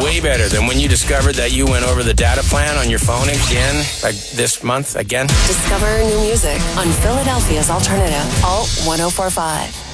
way better than when you discovered that you went over the data plan on your phone again, like this month again. Discover new music on Philadelphia's Alternative, Alt 104.5.